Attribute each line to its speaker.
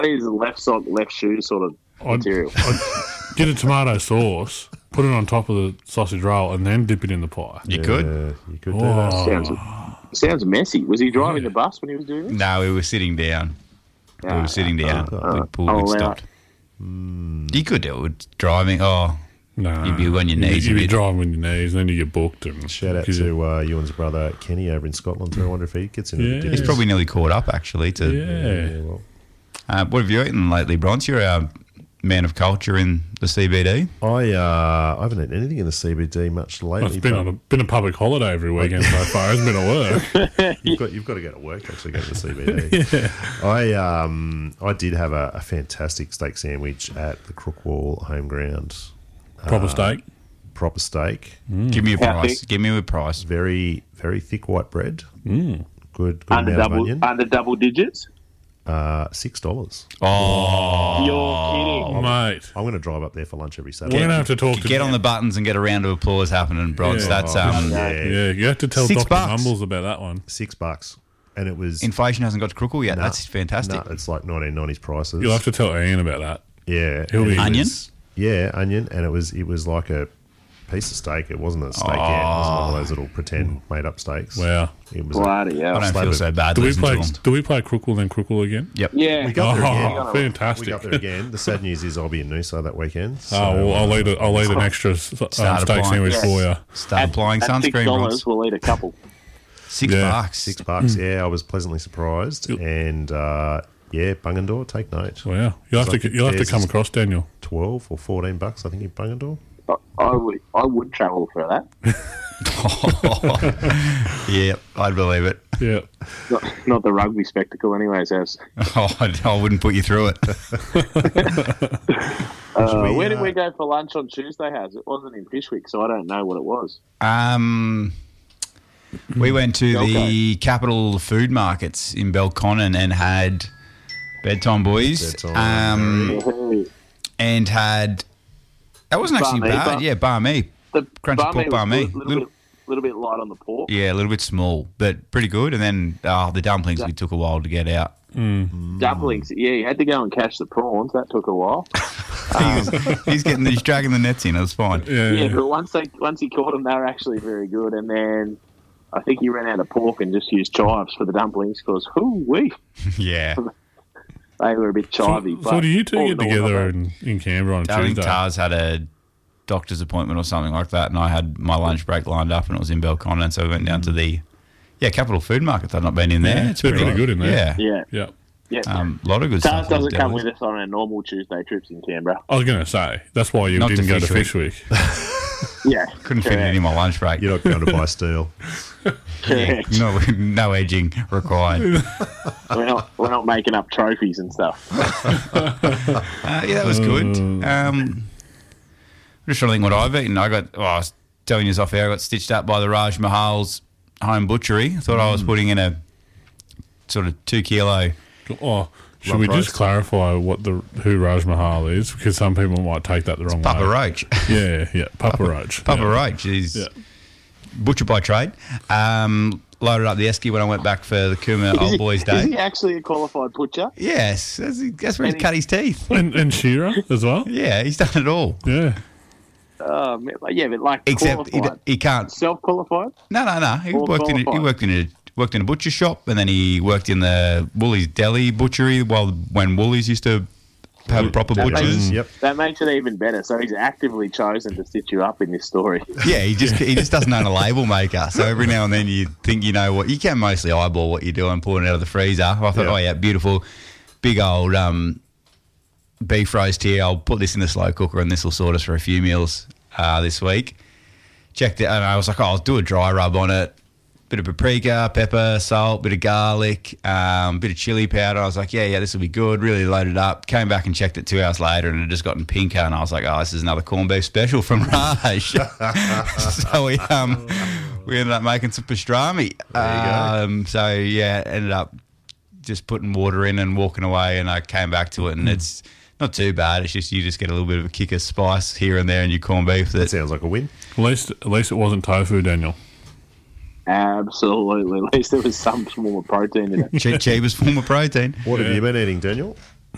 Speaker 1: is left sock, left shoe sort of material.
Speaker 2: I'd get a tomato sauce, put it on top of the sausage roll, and then dip it in the pie.
Speaker 3: You could.
Speaker 4: You could do that.
Speaker 1: Sounds messy. Was he driving the bus when he was doing this?
Speaker 3: No, we were sitting down. We were sitting down. The pool had stopped. You could do it with driving. Oh,
Speaker 2: No.
Speaker 3: you'd be on your knees.
Speaker 2: You'd be driving on your knees, and then you get booked. And
Speaker 4: Shout out to Ewan's brother Kenny over in Scotland too. I wonder if he gets into the
Speaker 3: He's
Speaker 4: dinners.
Speaker 3: probably nearly caught up, actually. To
Speaker 2: Yeah.
Speaker 3: what have you eaten lately, Bronze? You're a man of culture in the CBD.
Speaker 4: I haven't eaten anything in the CBD much lately.
Speaker 2: It's been a public holiday every weekend so far. It's been at work.
Speaker 4: You've got to go to work to actually go to the CBD. I did have a fantastic steak sandwich at the Crookwall home ground.
Speaker 2: Proper steak.
Speaker 4: Proper steak.
Speaker 3: Give me a
Speaker 1: How
Speaker 3: price.
Speaker 1: thick?
Speaker 3: Give me a price.
Speaker 4: Very, very thick white bread. Good
Speaker 1: Under
Speaker 4: amount of onion.
Speaker 1: under double digits?
Speaker 4: $6.
Speaker 3: Oh,
Speaker 1: You're kidding.
Speaker 2: Mate.
Speaker 4: I'm going to drive up there for lunch every
Speaker 2: We're
Speaker 4: Saturday.
Speaker 2: going to have to talk to...
Speaker 3: get on the buttons and get a round of applause happening, Bronze.
Speaker 2: Yeah.
Speaker 3: That's
Speaker 2: Yeah, you have to tell
Speaker 3: $6.
Speaker 2: Dr. Mumbles about that one.
Speaker 4: $6. And it was...
Speaker 3: inflation hasn't got to Crookle yet.
Speaker 4: No.
Speaker 3: That's fantastic.
Speaker 4: No, it's like 1990s prices.
Speaker 2: You'll have to tell Ian about that.
Speaker 4: Yeah.
Speaker 2: He'll be-
Speaker 4: and it
Speaker 3: Onion?
Speaker 4: was- yeah, onion. And it was like a piece of steak. It wasn't a steak yet. It wasn't one of those little pretend made-up steaks.
Speaker 2: Wow.
Speaker 4: It was
Speaker 1: Bloody hell.
Speaker 3: I don't feel
Speaker 4: Slab
Speaker 3: so
Speaker 4: of-
Speaker 3: bad.
Speaker 2: Do we
Speaker 3: listening to
Speaker 2: play
Speaker 3: them.
Speaker 2: Crookle then Crookle again?
Speaker 3: Yep.
Speaker 1: Yeah.
Speaker 4: We got there again.
Speaker 2: Oh,
Speaker 4: We
Speaker 2: fantastic.
Speaker 4: got there again. The sad news is I'll be in Noosa that weekend. So,
Speaker 2: Oh, well, I'll eat an extra steak
Speaker 3: applying.
Speaker 2: sandwich
Speaker 1: Yes.
Speaker 2: for you.
Speaker 3: Start applying
Speaker 1: At
Speaker 3: sunscreen,
Speaker 1: $6,
Speaker 3: Bronze.
Speaker 1: we'll eat a couple.
Speaker 3: $6.
Speaker 2: Yeah.
Speaker 4: $6. Yeah, I was pleasantly surprised. And yeah, Bungendore, take note.
Speaker 2: Wow. You'll have to
Speaker 4: Theirs
Speaker 2: come
Speaker 4: is
Speaker 2: across, Daniel.
Speaker 4: $12 or $14, I think, in Bungendore.
Speaker 1: I would travel for that.
Speaker 3: Yeah, I'd believe it.
Speaker 2: Yeah.
Speaker 1: Not the rugby spectacle, anyways. As
Speaker 3: I wouldn't put you through it.
Speaker 1: where did we go for lunch on Tuesday? Has it wasn't in Fishwick, so I don't know what it was.
Speaker 3: We went to the
Speaker 1: Okay.
Speaker 3: Capital Food Markets in Belconnen and had bedtime boys.
Speaker 4: Bedtime,
Speaker 3: And had... That wasn't actually
Speaker 1: Banh mi,
Speaker 3: bad. Yeah, banh mi.
Speaker 1: The
Speaker 3: Crunchy pork banh mi.
Speaker 1: A little bit light on the pork.
Speaker 3: Yeah, a little bit small, but pretty good. And then the dumplings, we took a while to get out.
Speaker 1: Dumplings. Yeah, you had to go and catch the prawns. That took a while.
Speaker 3: He's dragging the nets in. It was fine.
Speaker 1: Yeah, but once he caught them, they were actually very good. And then I think he ran out of pork and just used chives for the dumplings because, whoo-wee,
Speaker 3: Yeah.
Speaker 1: they were a bit chivey.
Speaker 2: So do you two
Speaker 1: all
Speaker 2: get
Speaker 1: in all,
Speaker 2: together
Speaker 1: not bad.
Speaker 2: in Canberra on
Speaker 3: I think
Speaker 2: Tuesday?
Speaker 3: Tars had a doctor's appointment or something like that, and I had my lunch break lined up, and it was in Belconnen, so we went down to the Capital Food Market. I've not been in there.
Speaker 2: Yeah, it's been really good in there.
Speaker 3: Yeah.
Speaker 1: Yeah.
Speaker 2: Yeah.
Speaker 1: Yeah.
Speaker 3: A lot of good
Speaker 1: Tars
Speaker 3: stuff.
Speaker 1: doesn't come with us on our normal Tuesday trips in Canberra.
Speaker 2: I was going to say, that's why you
Speaker 3: Not to
Speaker 2: didn't go to
Speaker 3: Fishwick.
Speaker 2: Fishwick.
Speaker 1: Yeah.
Speaker 3: Couldn't fit it in my lunch break.
Speaker 4: You're not going to buy steel.
Speaker 1: Correct.
Speaker 3: No edging required.
Speaker 1: We're not making up trophies and stuff.
Speaker 3: Yeah, that was good. Just trying to think what I've eaten. I was telling you this off air, I got stitched up by the Raj Mahal's home butchery. I thought I was putting in a sort of 2 kilo.
Speaker 2: Oh, should
Speaker 4: Rump
Speaker 2: we
Speaker 4: roast.
Speaker 2: just clarify who Raj Mahal is? Because some people might take that the wrong
Speaker 3: Papa
Speaker 2: way.
Speaker 3: Roach.
Speaker 2: Yeah, Papa Roach.
Speaker 3: Papa
Speaker 2: yeah.
Speaker 3: Roach is
Speaker 2: Yeah.
Speaker 3: butcher by trade. Loaded up the esky when I went back for the Cooma Old Boys
Speaker 1: Is he
Speaker 3: Day.
Speaker 1: actually a qualified butcher?
Speaker 3: Yes, that's where he's cut his teeth.
Speaker 2: And Shearer as well.
Speaker 3: Yeah, he's done it all.
Speaker 2: Yeah.
Speaker 1: Yeah, but like
Speaker 3: Except
Speaker 1: qualified.
Speaker 3: he can't.
Speaker 1: Self-qualified?
Speaker 3: No. He
Speaker 1: Or
Speaker 3: worked in a butcher shop, and then he worked in the Woolies Deli butchery when Woolies used to have proper
Speaker 1: That
Speaker 3: butchers.
Speaker 1: makes-
Speaker 4: Yep.
Speaker 1: That makes it even better. So he's actively chosen to stitch you up in this story.
Speaker 3: Yeah, he just doesn't own a label maker. So every now and then you think you know what you can mostly eyeball what you're doing, pulling it out of the freezer. I thought,
Speaker 4: Yeah.
Speaker 3: oh yeah, beautiful, big old beef roast here. I'll put this in the slow cooker and this will sort us for a few meals this week. Checked it and I was like, I'll do a dry rub on it. Bit of paprika, pepper, salt, bit of garlic, bit of chili powder. I was like, yeah, this will be good. Really loaded up. Came back and checked it 2 hours later and it had just gotten pinker. And I was like, this is another corned beef special from Raj. So we ended up making some pastrami. So yeah, ended up just putting water in and walking away. And I came back to it and it's not too bad. It's just you just get a little bit of a kick of spice here and there in your corned beef.
Speaker 4: That sounds like a win.
Speaker 2: At least it wasn't tofu, Daniel.
Speaker 1: Absolutely. At least there was some form of protein in it.
Speaker 3: Cheapest form of protein.
Speaker 4: What have you been eating, Daniel?